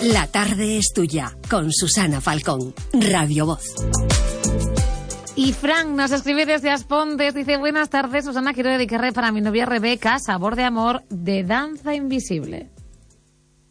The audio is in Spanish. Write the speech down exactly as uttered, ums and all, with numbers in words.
La tarde es tuya, con Susana Falcón, Radio Voz. Y Frank nos escribe desde Aspontes, dice: buenas tardes, Susana, quiero dedicarle para mi novia Rebeca Sabor de Amor de Danza Invisible.